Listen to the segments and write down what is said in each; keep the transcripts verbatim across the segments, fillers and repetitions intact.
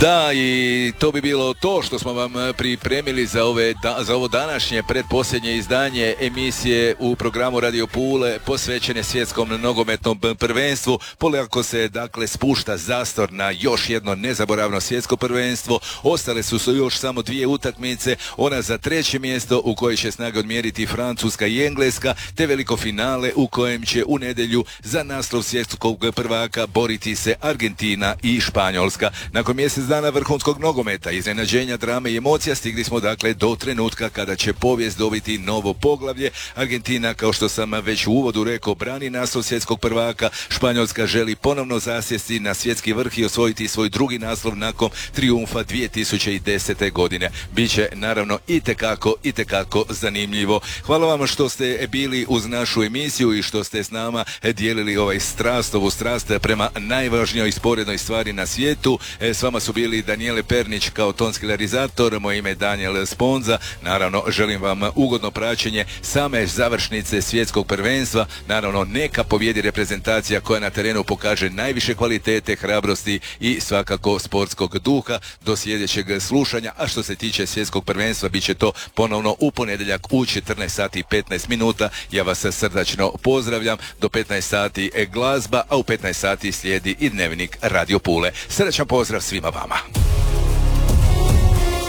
Da, i to bi bilo to što smo vam pripremili za, ove, da, za ovo današnje predposljednje izdanje emisije u programu Radio Pule posvećene svjetskom nogometnom prvenstvu. Polako se dakle spušta zastor na još jedno nezaboravno svjetsko prvenstvo. Ostale su, su još samo dvije utakmice, ona za treće mjesto u kojoj će snage odmjeriti Francuska i Engleska, te veliko finale u kojem će u nedjelju za naslov svjetskog prvaka boriti se Argentina i Španjolska. Nakon mjesec dana vrhunskog nogometa, iznenađenja, drame i emocija stigli smo dakle do trenutka kada će povijest dobiti novo poglavlje. Argentina, kao što sam već u uvodu rekao, brani naslov svjetskog prvaka. Španjolska želi ponovno zasjesti na svjetski vrh i osvojiti svoj drugi naslov nakon trijumfa dvije tisuće desete. godine. Biće naravno itekako, itekako zanimljivo. Hvala vam što ste bili uz našu emisiju i što ste s nama dijelili ovaj strast, ovu strast prema najvažnijoj sporednoj stvari na svijetu. S vama su bili Danijele Pernić kao tonski realizator, moje ime je Daniel Sponza. Naravno, želim vam ugodno praćenje same završnice svjetskog prvenstva. Naravno, neka pobjedi reprezentacija koja na terenu pokaže najviše kvalitete, hrabrosti i svakako sportskog duha. Do sljedećeg slušanja, a što se tiče svjetskog prvenstva, bit će to ponovno u ponedjeljak u četrnaest sati i petnaest minuta. Ja vas srdačno pozdravljam. Do petnaest sati je glazba, a u petnaest sati slijedi i dnevnik Radio Pule. Srdačan pozdrav svima vama.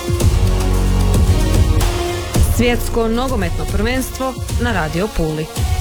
Svjetsko nogometno prvenstvo na Radio Puli.